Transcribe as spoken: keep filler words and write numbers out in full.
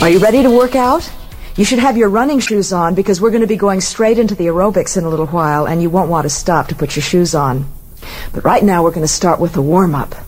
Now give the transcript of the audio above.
Are you ready to work out? You should have your running shoes on because we're going to be going straight into the aerobics in a little while and you won't want to stop to put your shoes on. But right now we're going to start with a warm-up.